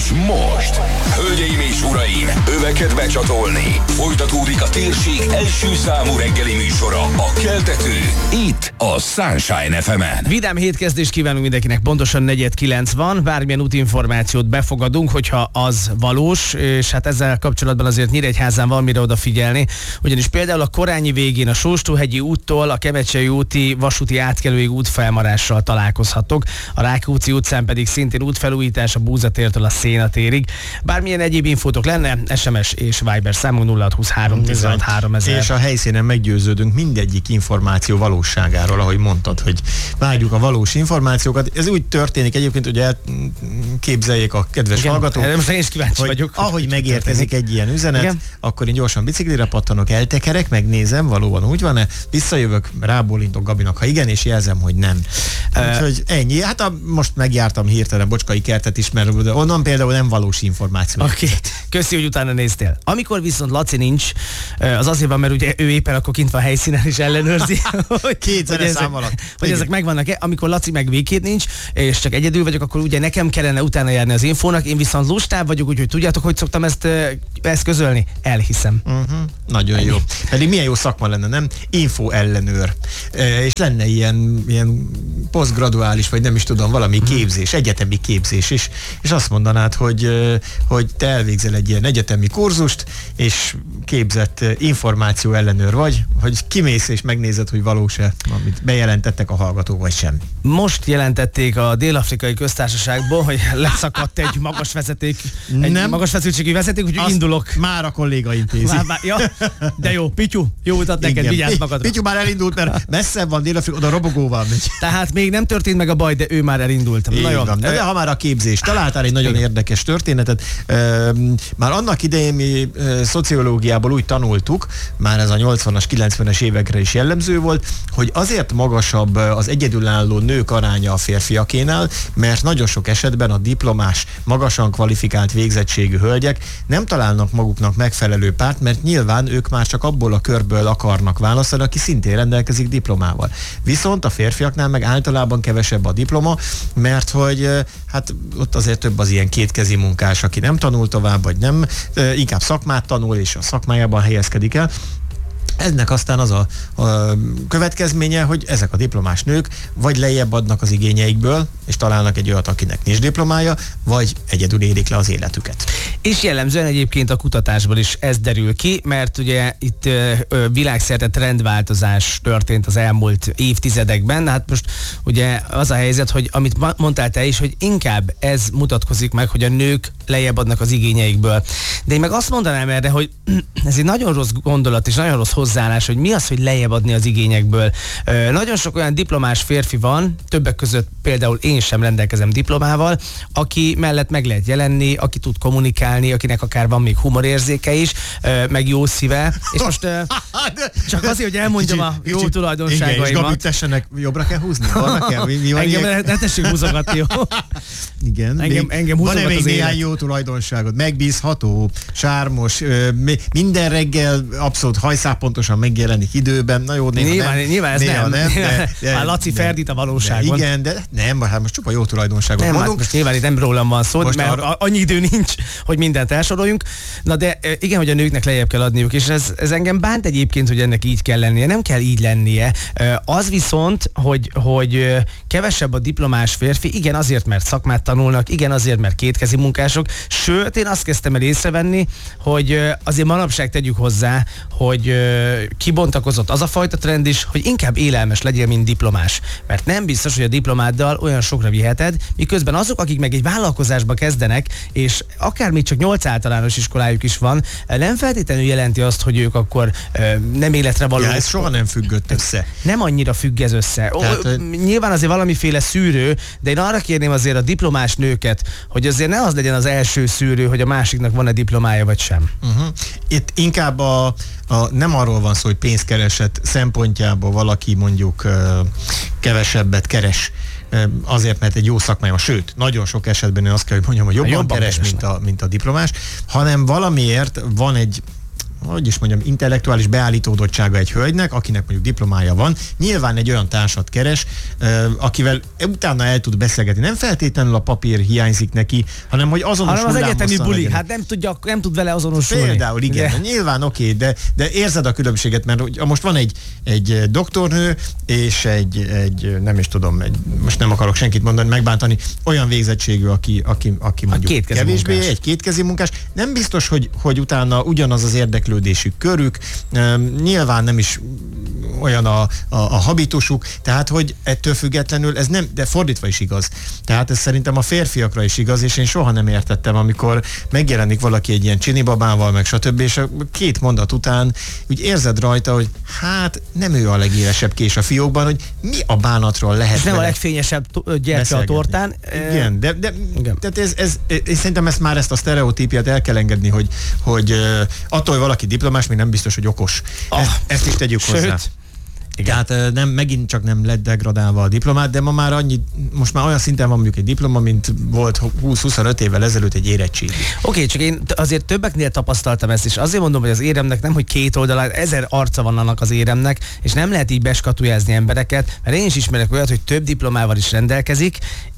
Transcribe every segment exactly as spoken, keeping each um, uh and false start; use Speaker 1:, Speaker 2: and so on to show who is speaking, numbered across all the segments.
Speaker 1: most, hölgyeim és uraim, öveket becsatolni. Folytatódik a térség első számú reggeli műsora, a Keltető, itt a Sunshine ef emen.
Speaker 2: Vidám hétkezdést kívánunk mindenkinek, pontosan negyed kilenc van, bármilyen útinformációt befogadunk, hogyha az valós, és hát ezzel kapcsolatban azért Nyíregyházán van mire odafigyelni, ugyanis például a Korányi végén a Sóstóhegyi úttól a Kemecsei úti vasúti átkelőig útfelmarással találkozhatok, a Rákóczi utcán pedig szintén útfelújítás a Búzatértől a Szénatérig. Bármilyen egyéb infótok lenne, es em es és Viber számunk nulla hat huszonhárom tizenhat háromezer.
Speaker 3: És a helyszínen meggyőződünk mindegyik információ valóságáról, ahogy mondtad, hogy várjuk a valós információkat. Ez úgy történik egyébként, hogy elképzeljék a kedves
Speaker 2: igen,
Speaker 3: hallgatók,
Speaker 2: most én is kíváncsi
Speaker 3: hogy
Speaker 2: vagyok.
Speaker 3: ahogy megérkezik egy ilyen üzenet, igen, akkor én gyorsan biciklire pattanok, eltekerek, megnézem, valóban úgy van-e, visszajövök, rábólintok Gabinak, ha igen, és jelzem, hogy nem. Uh, Úgyhogy ennyi. Hát a, most megjártam hirtelen Bocskai kertet is, mert onnan például nem valós információ.
Speaker 2: Oké, okay. Köszi, hogy utána néztél. Amikor viszont Laci nincs, az azért van, mert ugye ő éppen akkor kint van helyszínen is ellenőrzi, hogy,
Speaker 3: Két
Speaker 2: hogy, ezek,
Speaker 3: szám alatt.
Speaker 2: hogy ezek megvannak-e. Amikor Laci meg végképp nincs, és csak egyedül vagyok, akkor ugye nekem kellene utána járni az infónak, én viszont lustább vagyok, úgyhogy tudjátok, hogy szoktam ezt, ezt közölni? Elhiszem.
Speaker 3: Uh-huh. Nagyon Ennyi. Jó. Pedig milyen jó szakma lenne, nem? Info ellenőr. E, és lenne ilyen, ilyen posztgraduális, vagy nem is tudom, valami uh-huh. képzés, egyetemi képzés is, és azt mondanád, hogy, hogy te elvégzel egy ilyen egyetemi kurzust, és képzett információ ellenőr vagy, hogy kimész és megnézed, hogy valós-e, amit bejelentettek a hallgatók, vagy sem.
Speaker 2: Most jelentették a Dél-Afrikai Köztársaságból, hogy leszakadt egy magas vezeték, egy nem. magas feszültségű vezeték, úgyhogy azt indulok.
Speaker 3: Már a kolléga intézi.
Speaker 2: Már, már, ja, de jó, Pityu, jó utat neked, vigyázz magadra.
Speaker 3: Pityu már elindult, mert messzebb van Dél-Afrika, oda robogóval megy.
Speaker 2: Tehát még nem történt meg a baj, de ő már elindult.
Speaker 3: Na jó. De, de ha már a képzés, találtál egy nagyon Igen. érdekes történetet. Már annak idején mi szociológiából úgy tanultuk, már ez a nyolcvanas, kilencvenes évekre is jellemző volt, hogy azért magasabb az egyedülálló nők aránya a férfiakénál, mert nagyon sok esetben a diplomás, magasan kvalifikált végzettségű hölgyek nem találnak maguknak megfelelő párt, mert nyilván ők már csak abból a körből akarnak választani, aki szintén rendelkezik diplomával. Viszont a férfiaknál meg általában kevesebb a diploma, mert hogy hát ott azért több az ilyen kétkezi munkás, aki nem tanul tovább, vagy nem, inkább szakmát tanul, és a szakmájában helyezkedik el. Ennek aztán az a, a következménye, hogy ezek a diplomás nők vagy lejjebb adnak az igényeikből, és találnak egy olyat, akinek nincs diplomája, vagy egyedül érik le az életüket.
Speaker 2: És jellemzően egyébként a kutatásból is ez derül ki, mert ugye itt ö, ö, világszerte trendváltozás történt az elmúlt évtizedekben. Hát most ugye az a helyzet, hogy amit mondtál te is, hogy inkább ez mutatkozik meg, hogy a nők lejjebb adnak az igényeikből. De én meg azt mondanám erre, hogy ez egy nagyon rossz gondolat és nagyon rossz hozzáállás, hogy mi az, hogy lejjebb adni az igényekből. Ö, nagyon sok olyan diplomás férfi van, többek között például én sem rendelkezem diplomával, aki mellett meg lehet jelenni, aki tud kommunikálni, akinek akár van még humorérzéke is, ö, meg jó szíve. És most ö, csak azért, hogy elmondjam a jó tulajdonságaimat.
Speaker 3: Igen, és Gabi, tessenek, jobbra kell húzni? Kell, mi, mi
Speaker 2: engem ne, ne tessék húzogatni, jó?
Speaker 3: Igen.
Speaker 2: Engem, engem húzogat
Speaker 3: van-e még
Speaker 2: az
Speaker 3: néhány jó tulajdonságod? Megbízható, sármos, ö, minden reggel abszolút hajszápontosan megjelenik időben. Na jó, néha
Speaker 2: nyilván,
Speaker 3: nem.
Speaker 2: Nyilván ez
Speaker 3: néha
Speaker 2: nem.
Speaker 3: nem de, de,
Speaker 2: már Laci ferdít a valóságban.
Speaker 3: De igen, de nem, hát most csupa jó tulajdonságot
Speaker 2: nem,
Speaker 3: mondunk.
Speaker 2: Hát most nyilván itt nem rólam van szó,
Speaker 3: most
Speaker 2: mert
Speaker 3: arra...
Speaker 2: annyi idő nincs, hogy mindent elsoroljunk. Na de igen, hogy a nőknek lejjebb kell adniuk, és ez, ez engem bánt egyébként, hogy ennek így kell lennie. Nem kell így lennie. Az viszont, hogy, hogy kevesebb a diplomás férfi, igen azért, mert szakmát tanulnak, igen azért, mert kétkezi munkások, sőt, én azt kezdtem el észrevenni, hogy azért manapság tegyük hozzá, hogy kibontakozott az a fajta trend is, hogy inkább élelmes legyél, mint diplomás. Mert nem biztos, hogy a diplomáddal olyan sokra viheted, miközben azok, akik meg egy vállalkozásba kezdenek, és akár még csak nyolc általános iskolájuk is van, nem feltétlenül jelenti azt, hogy ők akkor nem életre való.
Speaker 3: Ja, ez soha nem függött össze.
Speaker 2: Nem annyira függ ez össze. Tehát, Ó, nyilván azért valamiféle szűrő, de én arra kérném azért a diplomás nőket, hogy azért ne az legyen az első szűrő, hogy a másiknak van-e diplomája vagy sem.
Speaker 3: Uh-huh. Itt inkább a, a, nem arról van szó, hogy pénzkereset szempontjából valaki mondjuk uh, kevesebbet keres, azért, mert egy jó szakmája, sőt, nagyon sok esetben én azt kell, hogy mondjam, hogy jobban, jobban keres, mint a, mint a diplomás, hanem valamiért van egy hogy is mondjam, intellektuális beállítódottsága egy hölgynek, akinek mondjuk diplomája van, nyilván egy olyan társat keres, akivel utána el tud beszélgetni. Nem feltétlenül a papír hiányzik neki, hanem hogy azonos
Speaker 2: hanem az egyetemi buli,
Speaker 3: legyenek.
Speaker 2: Hát nem, tudja, nem tud vele azonosulni.
Speaker 3: Például, igen. De nyilván oké, okay, de, de érzed a különbséget, mert most van egy, egy doktornő, és egy, egy, nem is tudom, egy, most nem akarok senkit mondani, megbántani, olyan végzettségű, aki, aki, aki mondjuk kevésbé, munkás. Egy kétkezi munkás. Nem biztos, hogy, hogy utána ugyanaz az érdeklődésük körük, nyilván nem is olyan a, a, a habitusuk, tehát hogy ettől függetlenül ez nem, de fordítva is igaz. Tehát ez szerintem a férfiakra is igaz, és én soha nem értettem, amikor megjelenik valaki egy ilyen csinibabával, meg stb., és a két mondat után úgy érzed rajta, hogy hát nem ő a legélesebb kés a fiókban, hogy mi a bánatról lehet.
Speaker 2: És nem a legfényesebb gyertya a tortán.
Speaker 3: Igen, de, de igen. Tehát ez, ez, én szerintem ezt már ezt a sztereotípiát el kell engedni, hogy, hogy attól, hogy valaki diplomás, még nem biztos, hogy okos. Oh, ezt, ezt is tegyük
Speaker 2: sőt,
Speaker 3: hozzá. Igen. Tehát nem, megint csak nem lett degradálva a diplomát, de ma már annyi, most már olyan szinten van mondjuk egy diploma, mint volt húsz-huszonöt évvel ezelőtt egy érettségi.
Speaker 2: Oké, okay, csak én azért többeknél tapasztaltam ezt is. Azért mondom, hogy az éremnek nem, hogy két oldalán, ezer arca van annak az éremnek, és nem lehet így beskatujázni embereket, mert én is ismerek olyat, hogy több diplomával is rendelkezik,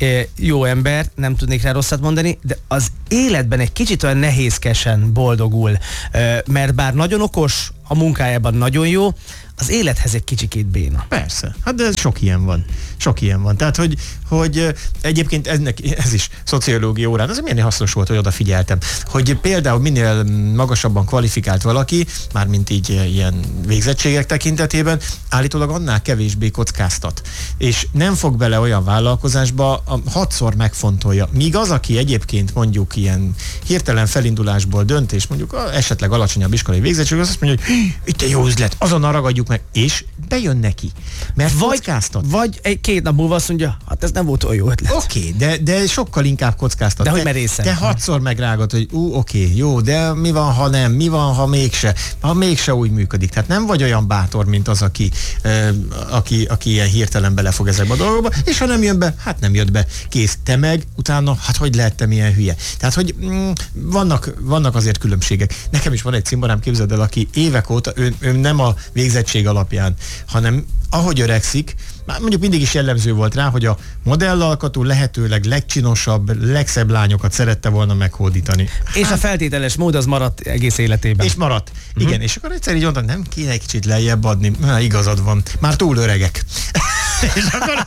Speaker 2: jó ember, nem tudnék rá rosszat mondani, de az életben egy kicsit olyan nehézkesen boldogul, mert bár nagyon okos, a munkájában nagyon jó, az élethez egy kicsikét béna.
Speaker 3: Persze, hát de sok ilyen van. Sok ilyen van. Tehát, hogy, hogy egyébként ennek, ez is szociológia órán, az milyen hasznos volt, hogy odafigyeltem, hogy például minél magasabban kvalifikált valaki, mármint így ilyen végzettségek tekintetében, állítólag annál kevésbé kockáztat. És nem fog bele olyan vállalkozásba, hatszor megfontolja. Míg az, aki egyébként mondjuk ilyen hirtelen felindulásból dönt, és mondjuk esetleg alacsonyabb iskolai végzettség, az azt mondja, hogy itt egy jó üzlet, azonnal ragadjuk meg, és bejön neki. Mert
Speaker 2: vagy,
Speaker 3: kockáztat.
Speaker 2: Vagy egy két nap múlva azt mondja, hát ez nem volt olyan jó ötlet.
Speaker 3: Oké, okay, de, de sokkal inkább kockáztat.
Speaker 2: De
Speaker 3: te,
Speaker 2: hogy merészen.
Speaker 3: Te hatszor megrágod, hogy ú, oké, okay, jó, de mi van, ha nem? Mi van, ha mégse? Ha mégse úgy működik. Tehát nem vagy olyan bátor, mint az, aki, uh, aki, aki ilyen hirtelen belefog ezekbe a dolgokba, és ha nem jön be, hát nem jött be. Kész, te meg, utána, hát hogy lehettem ilyen hülye? Tehát, hogy mm, vannak, vannak azért különbségek. Nekem is van egy cimborám, képzeld el, aki évek óta, ő, ő nem a végzettség alapján, hanem ahogy öregszik, már mondjuk mindig is jellemző volt rá, hogy a modellalkató lehetőleg legcsinosabb, legszebb lányokat szerette volna meghódítani.
Speaker 2: És hát, a feltételes mód az maradt egész életében.
Speaker 3: És maradt. Uh-huh. Igen, és akkor egyszer így mondtam, nem kéne egy kicsit lejjebb adni. Na, igazad van. Már túl öregek. és, akkor,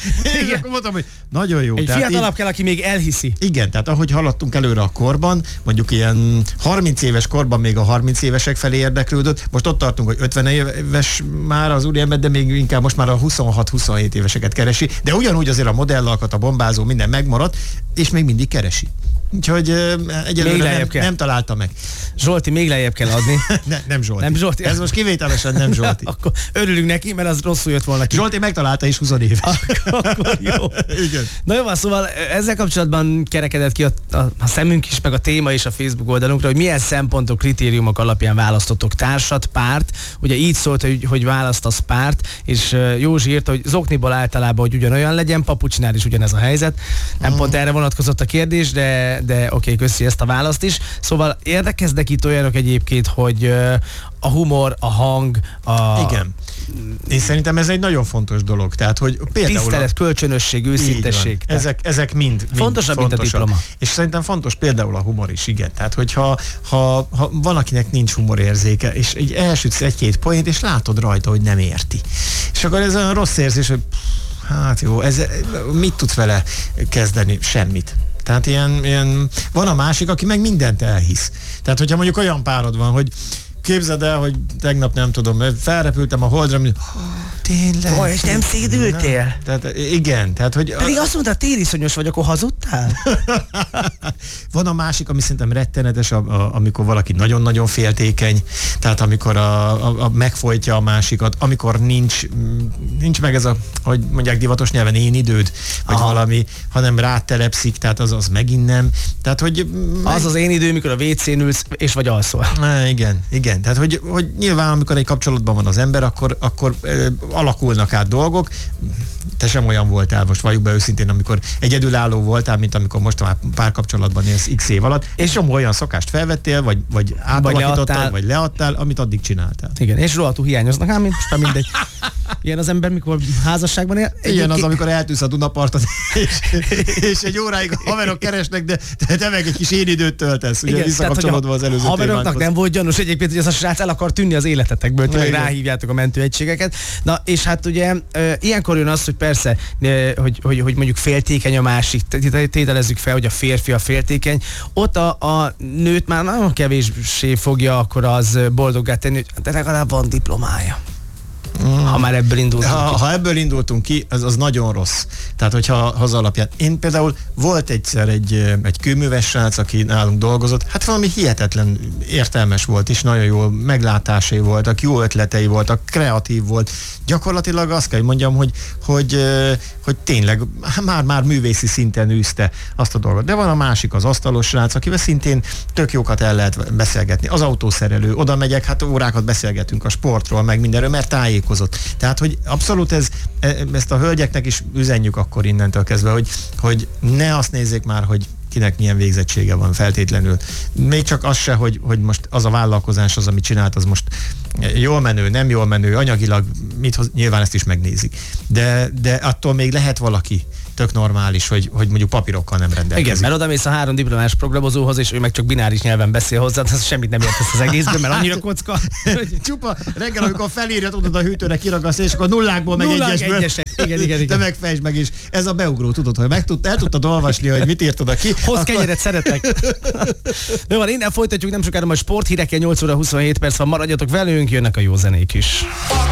Speaker 3: és akkor mondtam, hogy nagyon jó.
Speaker 2: Egy
Speaker 3: tehát
Speaker 2: fiatalabb
Speaker 3: így, kell,
Speaker 2: aki még elhiszi.
Speaker 3: Igen, tehát ahogy haladtunk előre a korban, mondjuk ilyen harminc éves korban még a harminc évesek felé érdeklődött, most ott tartunk, hogy ötven éves már az úriember, de még inkább most már a huszonhat-huszonhét éveseket keresi, de ugyanúgy azért a modellalkat, a bombázó, minden megmaradt, és még mindig keresi. Úgyhogy uh, egyelőre nem, nem találta meg.
Speaker 2: Zsolti, még lejjebb kell adni.
Speaker 3: ne, nem Zsolti.
Speaker 2: Nem Zsolti.
Speaker 3: Ez most kivételesen nem Zsolti.
Speaker 2: Akkor örülünk neki, mert az rosszul jött volna ki.
Speaker 3: Zsolti megtalálta is húsz éves.
Speaker 2: Akkor jó.
Speaker 3: Igen.
Speaker 2: Na jó van, szóval ezzel kapcsolatban kerekedett ki a, a, a szemünk is, meg a téma is a Facebook oldalunkra, hogy milyen szempontok, kritériumok alapján választottok társat, párt. Ugye így szólt, hogy, hogy választasz párt, és Józsi írta, hogy zokniból általában, hogy ugyanolyan legyen, papucsinál is ugyanez a helyzet. Nem mm. pont erre vonatkozott a kérdés, de de oké, okay, köszi ezt a választ is. Szóval érdekeznek itt olyanok egyébként, hogy uh, a humor, a hang, a...
Speaker 3: Igen. Én szerintem ez egy nagyon fontos dolog. Tehát, hogy például...
Speaker 2: Tisztelet, kölcsönösség, őszintesség.
Speaker 3: Ezek, ezek mind, mind
Speaker 2: fontosabb,
Speaker 3: fontosak.
Speaker 2: Mint a diploma.
Speaker 3: És szerintem fontos például a humor is, igen. Tehát, hogyha ha, ha van, akinek nincs humorérzéke, és így elsütsz egy-két poént, és látod rajta, hogy nem érti. És akkor ez olyan rossz érzés, hogy hát jó, ez, mit tudsz vele kezdeni? Semmit. Tehát ilyen, ilyen, van a másik, aki meg mindent elhisz. Tehát, hogyha mondjuk olyan párod van, hogy képzeld el, hogy tegnap nem tudom, felrepültem a Holdra, hogy oh, tényleg.
Speaker 2: Oh, és nem szédültél?
Speaker 3: Tehát igen, tehát hogy...
Speaker 2: Pedig azt mondta, tériszonyos vagy, akkor hazudtál?
Speaker 3: Van a másik, ami szerintem rettenetes, a, a, amikor valaki nagyon-nagyon féltékeny, tehát amikor a, a, a megfojtja a másikat, amikor nincs, nincs meg ez a, hogy mondják divatos nyelven, én időd, vagy aha, valami, hanem rátelepszik, tehát az, az megint nem. Tehát, hogy... Meg...
Speaker 2: Az az én idő, mikor a vécén ülsz, és vagy alszol.
Speaker 3: Na, igen, igen. igen, tehát hogy, hogy nyilván amikor egy kapcsolatban van az ember, akkor, akkor ö, alakulnak át dolgok. Te sem olyan voltál, most valljuk be őszintén, amikor egyedülálló voltál, mint amikor most már párkapcsolatban élsz x év alatt, és somó olyan szokást felvettél, vagy, vagy átalakítottad, vagy leadtál, amit addig csináltál.
Speaker 2: Igen, és rohadtul hiányoznak, ám most már mindegy. Ilyen az ember, mikor házasságban él.
Speaker 3: Ilyen az, amikor eltűnsz a Dunaparton, és, és egy óráig a haverok keresnek, de te meg egy kis én időt töltesz, ugye visszakapcsolódva az előző
Speaker 2: haveroknak
Speaker 3: témánkhoz.
Speaker 2: nem volt gyanús egyébként, hogy az a srác el akar tűnni az életetekből, hogy ráhívjátok a mentőegységeket. Na, és hát ugye e, ilyenkor jön az, hogy persze, e, hogy, hogy, hogy mondjuk féltékeny a másik, tételezzük fel, hogy a férfi a féltékeny, ott a, a nőt már nagyon kevéssé fogja akkor az boldoggá tenni, hogy de legalább van diplomája. Mm. Ha már ebből indultunk
Speaker 3: ha,
Speaker 2: ki.
Speaker 3: Ha ebből indultunk ki, az, az nagyon rossz. Tehát, hogyha haza alapján. Én például volt egyszer egy, egy kőműves srác, aki nálunk dolgozott, hát valami hihetetlen értelmes volt, és nagyon jó meglátásai voltak, jó ötletei voltak, kreatív volt. Gyakorlatilag azt kell, hogy mondjam, hogy, hogy, hogy tényleg már-már művészi szinten űzte azt a dolgot. De van a másik, az asztalos srác, akivel szintén tök jókat el lehet beszélgetni. Az autószerelő, oda megyek, hát órákat beszélgetünk a sportról, meg mindenről, mert tájékozott. Tehát, hogy abszolút ez, ezt a hölgyeknek is üzenjük akkor innentől kezdve, hogy, hogy ne azt nézzék már, hogy kinek milyen végzettsége van feltétlenül. Még csak az se, hogy, hogy most az a vállalkozás, az, amit csinált, az most jól menő, nem jól menő, anyagilag, mit hoz, nyilván ezt is megnézik. De, de attól még lehet valaki tök normális, hogy, hogy mondjuk papírokkal nem rendelkezik.
Speaker 2: Igen, mert odamész a három diplomás programozóhoz, és ő meg csak bináris nyelven beszél hozzá, az semmit nem értesz az egészben, mert annyira kocka.
Speaker 3: Csupa reggel, amikor felírja, tudod, a hűtőre kiragasz, és akkor nullákból meg
Speaker 2: Nullák,
Speaker 3: egyesből.
Speaker 2: egyesek. Igen, igen, igen.
Speaker 3: Te megfejtsd meg, és ez a beugró, tudod, hogy meg tud, el tudtad olvasni, hogy mit írt oda ki.
Speaker 2: Hozz akkor... kenyeret, szeretek. Jó van, innen folytatjuk nem sokára, majd sporthírekkel, nyolc óra huszonhét perc van, maradjatok velünk, jönnek a jó zenék is.